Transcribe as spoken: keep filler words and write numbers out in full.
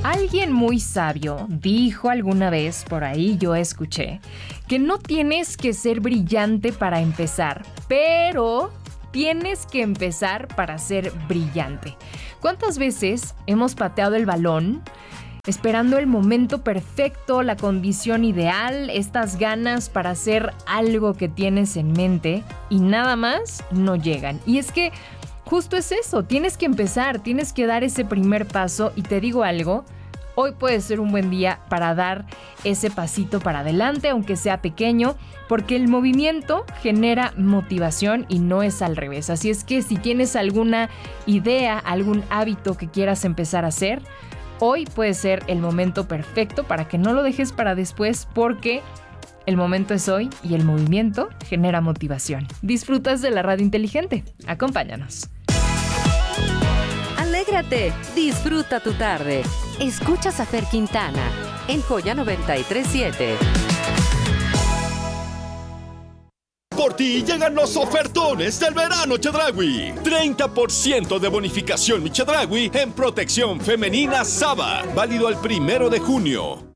Alguien muy sabio dijo alguna vez, por ahí yo escuché, que no tienes que ser brillante para empezar, pero tienes que empezar para ser brillante. ¿Cuántas veces hemos pateado el balón esperando el momento perfecto, la condición ideal, estas ganas para hacer algo que tienes en mente y nada más no llegan? Y es que justo es eso, tienes que empezar, tienes que dar ese primer paso y te digo algo, hoy puede ser un buen día para dar ese pasito para adelante, aunque sea pequeño, porque el movimiento genera motivación y no es al revés. Así es que si tienes alguna idea, algún hábito que quieras empezar a hacer, hoy puede ser el momento perfecto para que no lo dejes para después, porque el momento es hoy y el movimiento genera motivación. ¿Disfrutas de la radio inteligente? Acompáñanos. Alégrate, disfruta tu tarde. Escuchas a Fer Quintana en Joya noventa y tres punto siete. Por ti llegan los ofertones del verano Chedraui. treinta por ciento de bonificación mi Chedraui en protección femenina Saba. Válido el primero de junio.